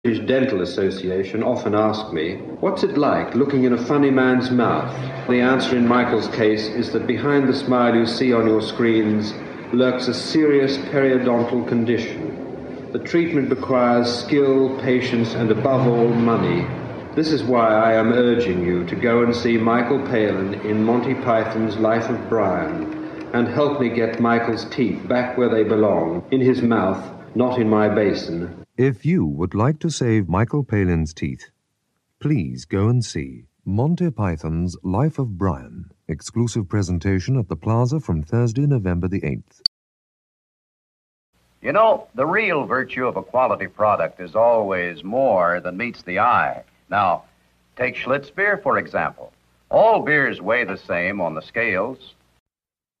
British Dental Association often ask me, what's it like looking in a funny man's mouth? The answer in Michael's case is that behind the smile you see on your screens lurks a serious periodontal condition. The treatment requires skill, patience, and above all, money. This is why I am urging you to go and see Michael Palin in Monty Python's Life of Brian and help me get Michael's teeth back where they belong, in his mouth, not in my basin. If you would like to save Michael Palin's teeth, please go and see Monty Python's Life of Brian, exclusive presentation at the Plaza from Thursday, November the 8th. You know, the real virtue of a quality product is always more than meets the eye. Now, take Schlitz beer, for example. All beers weigh the same on the scales,